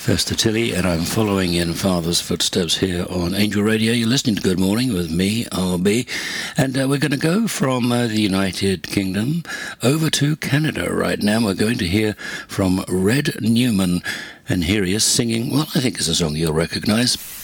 Fester Tilly, and I'm following in Father's footsteps here on Angel Radio. You're listening to Good Morning with me, RB, and we're going to go from the United Kingdom over to Canada right now. We're going to hear from Red Newman, and here he is singing, well, I think it's a song you'll recognize.